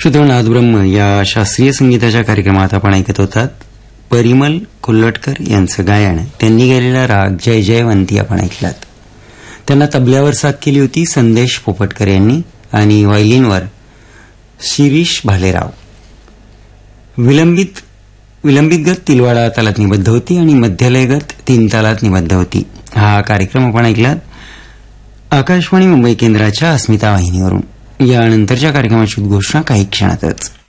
श्रोते, नाद ब्रह्म या शास्त्रीय संगीताच्या कार्यक्रमात आपण ऐकत होतात परिमल कोल्लटकर यांचं गायन. त्यांनी गायलेला राग जय जयवंती आपण ऐकलात. त्यांना तबल्यावर साथ केली होती संदेश पोपटकर यांनी आणि व्हायलिनवर शिरीष भालेराव. विलंबित गत तिलवाडा तालात निबद्ध होती आणि मध्यलय गत 3 तालात निबद्ध होती. हा कार्यक्रम आपण ऐकलात आकाशवाणी मुंबई केंद्राच्या अस्मिता वाहिनीवरून. यानंतरच्या कार्यक्रमाची उद्घोषणा काही क्षणातच.